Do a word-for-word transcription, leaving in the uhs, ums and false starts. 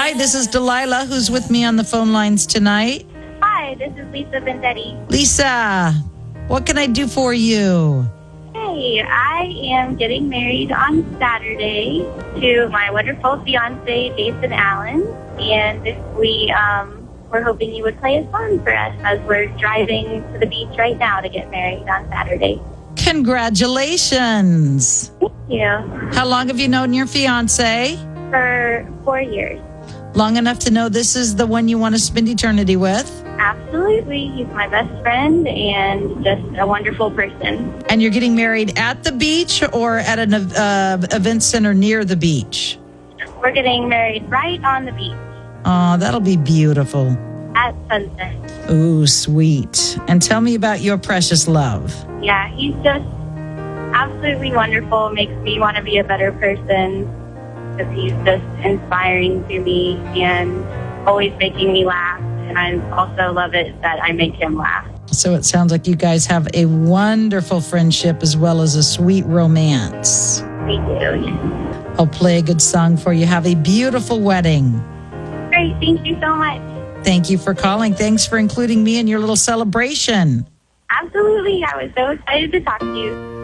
Hi, this is Delilah, who's with me on the phone lines tonight. Hi, this is Lisa Vendetti. Lisa, what can I do for you? Hey, I am getting married on Saturday to my wonderful fiance, Jason Allen, and we um, we're hoping you would play a song for us as we're driving to the beach right now to get married on Saturday. Congratulations. Thank you. How long have you known your fiance? For four years. Long enough to know this is the one you want to spend eternity with? Absolutely. He's my best friend and just a wonderful person. And you're getting married at the beach or at an uh, event center near the beach? We're getting married right on the beach. Oh, that'll be beautiful. At sunset. Ooh, sweet. And tell me about your precious love. Yeah, he's just absolutely wonderful. Makes me want to be a better person because he's just inspiring to me and always making me laugh. And I also love it that I make him laugh. So it sounds like you guys have a wonderful friendship as well as a sweet romance. We do. I'll play a good song for you. Have a beautiful wedding. Great. Thank you so much. Thank you for calling. Thanks for including me in your little celebration. Absolutely. I was so excited to talk to you.